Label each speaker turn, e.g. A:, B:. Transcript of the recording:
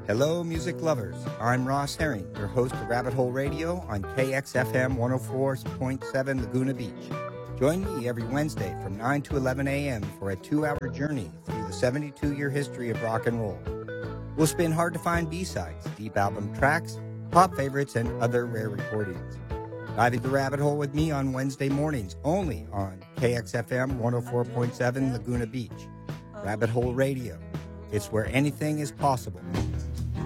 A: Hello, music lovers. I'm Ross Herring, your host of Rabbit Hole Radio on KXFM 104.7 Laguna Beach. Join me every Wednesday from 9 to 11 a.m. for a 2-hour journey through the 72-year history of rock and roll. We'll spin hard-to-find B-sides, deep album tracks, pop favorites, and other rare recordings. Dive into Rabbit Hole with me on Wednesday mornings, only on KXFM 104.7 Laguna Beach. Rabbit Hole Radio. It's where anything is possible.